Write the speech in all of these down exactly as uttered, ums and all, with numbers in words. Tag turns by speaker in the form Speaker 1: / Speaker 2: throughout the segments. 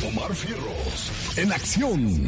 Speaker 1: Omar Fierros, en acción.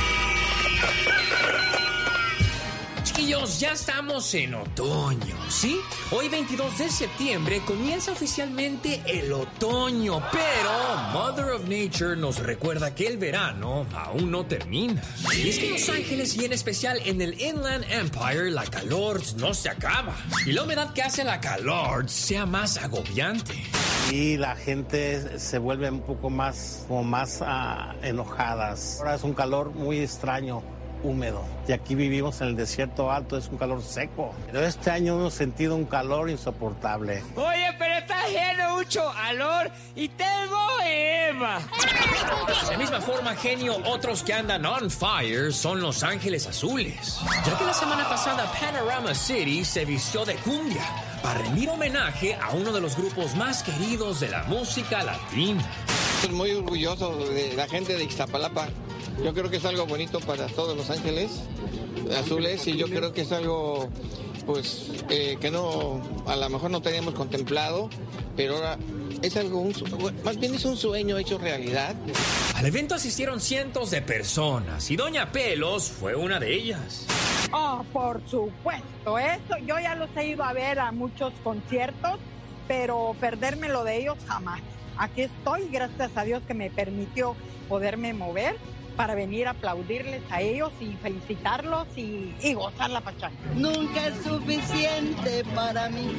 Speaker 2: Chiquillos, ya estamos en otoño, ¿sí? Hoy veintidós de septiembre comienza oficialmente el otoño, pero Mother of Nature nos recuerda que el verano aún no termina. Y es que en Los Ángeles y en especial en el Inland Empire la calor no se acaba. Y la humedad que hace la calor sea más agobiante.
Speaker 3: Y la gente se vuelve un poco más, como más uh, enojadas. Ahora es un calor muy extraño, húmedo. Y aquí vivimos en el desierto alto, es un calor seco. Pero este año hemos sentido un calor insoportable.
Speaker 4: Oye, pero está haciendo mucho calor y tengo Eva.
Speaker 2: De la misma forma, genio, otros que andan on fire son Los Ángeles Azules. Ya que la semana pasada Panorama City se vistió de cumbia para rendir homenaje a uno de los grupos más queridos de la música latina.
Speaker 5: Estoy muy orgulloso de la gente de Ixtapalapa. Yo creo que es algo bonito para todos Los Ángeles Azules y yo creo que es algo pues eh, que no, a lo mejor no teníamos contemplado, pero ahora es algo, un, más bien es un sueño hecho realidad.
Speaker 2: Al evento asistieron cientos de personas y Doña Pelos fue una de ellas.
Speaker 6: Oh, por supuesto, eso yo ya los he ido a ver a muchos conciertos, pero perdérmelo de ellos jamás. Aquí estoy, gracias a Dios que me permitió poderme mover para venir a aplaudirles a ellos y felicitarlos y, y gozar la pachanga.
Speaker 7: Nunca es suficiente para mí.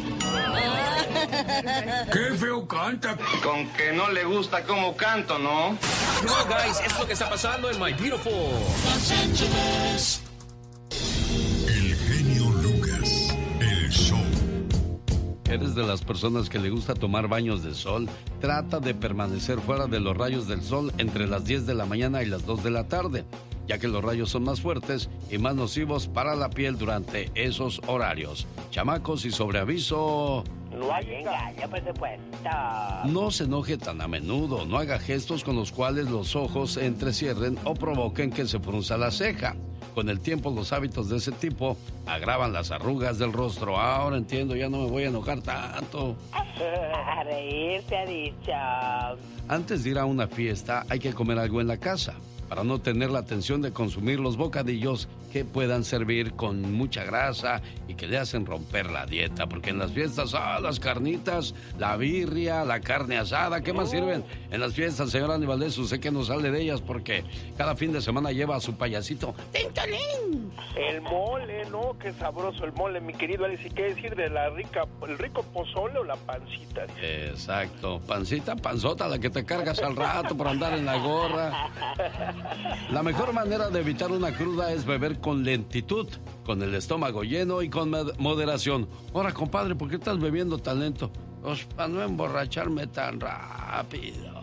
Speaker 1: ¡Qué feo canta!
Speaker 8: Con que no le gusta cómo canto, ¿no?
Speaker 2: No, guys, es lo que está pasando en My Beautiful
Speaker 1: Los Ángeles. El genio Lucas, el show.
Speaker 9: ¿Eres de las personas que le gusta tomar baños de sol? Trata de permanecer fuera de los rayos del sol entre las diez de la mañana y las dos de la tarde, ya que los rayos son más fuertes y más nocivos para la piel durante esos horarios. Chamacos, y sobre aviso...
Speaker 10: No hay engaño, por supuesto.
Speaker 9: No se enoje tan a menudo, no haga gestos con los cuales los ojos se entrecierren o provoquen que se frunza la ceja. Con el tiempo, los hábitos de ese tipo agravan las arrugas del rostro. Ahora entiendo, ya no me voy a enojar tanto.
Speaker 10: A reír se ha dicho.
Speaker 9: Antes de ir a una fiesta, hay que comer algo en la casa, para no tener la tensión de consumir los bocadillos que puedan servir con mucha grasa y que le hacen romper la dieta. Porque en las fiestas, ah, las carnitas, la birria, la carne asada, ¿qué más sirven en las fiestas, señora Aníbal? Sé que no sale de ellas porque cada fin de semana lleva a su payasito. ¡Tintolín!
Speaker 11: El mole, ¿no? Qué sabroso el mole, mi querido Alex. ¿Y qué decir de la rica, el rico pozole o la pancita?
Speaker 9: Exacto, pancita, panzota, la que te cargas al rato por andar en la gorra. La mejor manera de evitar una cruda es beber con lentitud, con el estómago lleno y con moderación. Ahora, compadre, ¿por qué estás bebiendo tan lento? Pues para no emborracharme tan rápido.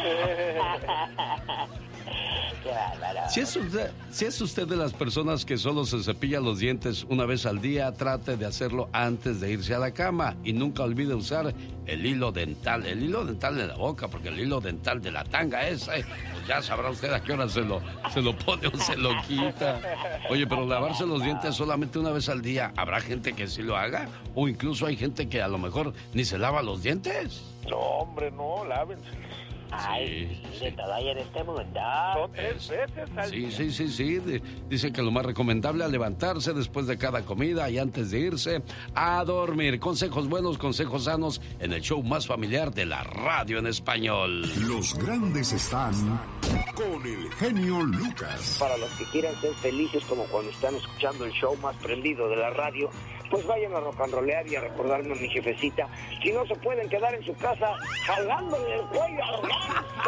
Speaker 10: Qué bárbaro.
Speaker 9: Si es, usted, si es usted de las personas que solo se cepilla los dientes una vez al día, trate de hacerlo antes de irse a la cama y nunca olvide usar el hilo dental, el hilo dental de la boca, porque el hilo dental de la tanga esa, eh, pues ya sabrá usted a qué hora se lo, se lo pone o se lo quita. Oye, pero lavarse los dientes solamente una vez al día, ¿habrá gente que sí lo haga? O incluso hay gente que a lo mejor ni se lava los dientes.
Speaker 11: No, hombre, no, lávenselos.
Speaker 10: Ay,
Speaker 9: Sí,
Speaker 10: de
Speaker 9: sí.
Speaker 10: todo hay en este mundo.
Speaker 11: Son tres veces al
Speaker 9: Sí,
Speaker 11: día.
Speaker 9: sí, sí, sí. De- Dice que lo más recomendable es levantarse después de cada comida y antes de irse a dormir. Consejos buenos, consejos sanos en el show más familiar de la radio en español.
Speaker 1: Los grandes están con el genio Lucas.
Speaker 12: Para los que quieran ser felices como cuando están escuchando el show más prendido de la radio, pues vayan a rock and rollear y a recordarme a mi jefecita. Si no se pueden quedar en su casa jalándole el cuello al ganso.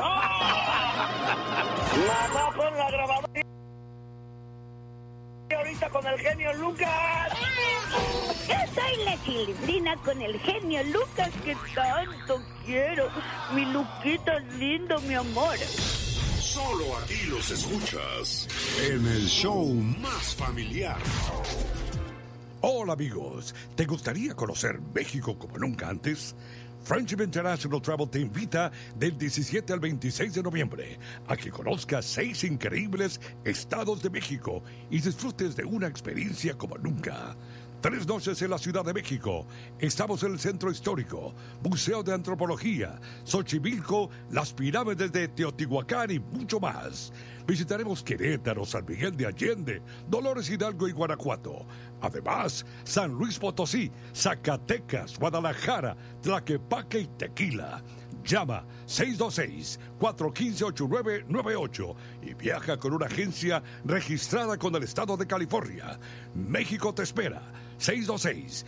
Speaker 12: Mamá, pon la grabadora. Y ahorita con el genio Lucas.
Speaker 13: Yo soy la Chilindrina con el genio Lucas que tanto quiero. Mi Luquita es lindo, mi amor.
Speaker 1: Solo aquí los escuchas en el show más familiar.
Speaker 14: Hola amigos, ¿te gustaría conocer México como nunca antes? Friendship International Travel te invita del diecisiete al veintiséis de noviembre a que conozcas seis increíbles estados de México y disfrutes de una experiencia como nunca. Tres noches en la Ciudad de México. Estamos en el Centro Histórico, Museo de Antropología, Xochimilco, las pirámides de Teotihuacán y mucho más. Visitaremos Querétaro, San Miguel de Allende, Dolores Hidalgo y Guanajuato. Además, San Luis Potosí, Zacatecas, Guadalajara, Tlaquepaque y Tequila. Llama seis dos seis, cuatro uno cinco, ocho nueve nueve ocho y viaja con una agencia registrada con el estado de California. México te espera. seis dos seis,